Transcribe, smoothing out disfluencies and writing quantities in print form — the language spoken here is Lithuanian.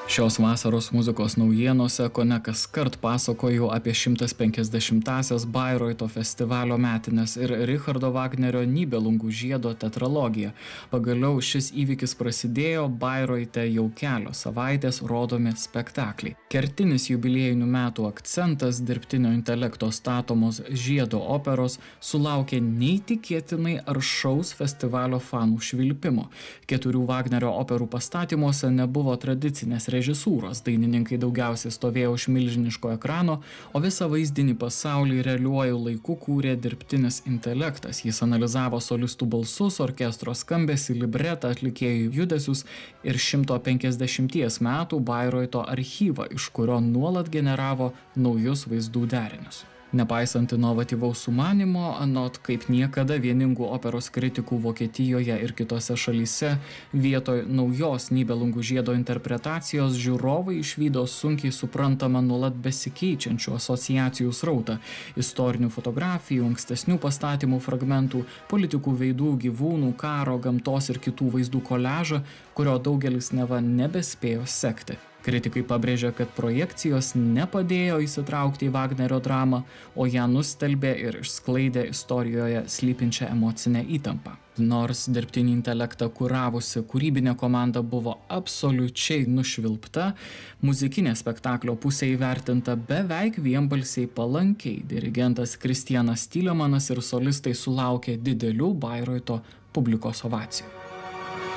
Šios vasaros muzikos naujienose kone kaskart pasakoju apie 150-asias Bairoito festivalio metines ir Richardo Vagnerio Nibelungų žiedo tetralogiją. Pagaliau šis įvykis prasidėjo, Bairoite jau kelios savaitės rodomi spektakliai. Kertinis jubiliejinių metų akcentas dirbtinio intelekto statomos žiedo operos sulaukė neįtikėtinai aršaus festivalio fanų švilpimo. 4 Vagnerio operų pastatymuose nebuvo tradicinės režisūros, dainininkai daugiausiai stovėjo už milžiniško ekrano, o visą vaizdinį pasaulį realiuoju laiku kūrė dirbtinis intelektas. Jis analizavo solistų balsus, orkestro skambesį, libretą, atlikėjų judesius ir 150 metų Bairoito archyvą, iš kurio nuolat generavo naujus vaizdų derinius. Nepaisant inovatyvaus sumanimo, anot kaip niekada vieningų operos kritikų Vokietijoje ir kitose šalyse, vietoj naujos Nibelungų žiedo interpretacijos žiūrovai išvydo sunkiai suprantamą nuolat besikeičiančių asociacijų srautą, istorinių fotografijų, ankstesnių pastatymų fragmentų, politikų veidų, gyvūnų, karo, gamtos ir kitų vaizdų koliažą, kurio daugelis neva nebespėjo sekti. Kritikai pabrėžia, kad projekcijos nepadėjo įsitraukti į Vagnerio dramą, o ją nustelbė ir išsklaidė istorijoje slypinčią emocinę įtampą. Nors dirbtinį intelektą kuravusi kūrybinė komanda buvo absoliučiai nušvilpta, muzikinė spektaklio pusė įvertinta beveik vienbalsiai palankiai. Dirigentas Kristianas Tylemanas ir solistai sulaukė didelių Bairoito publikos ovacijų.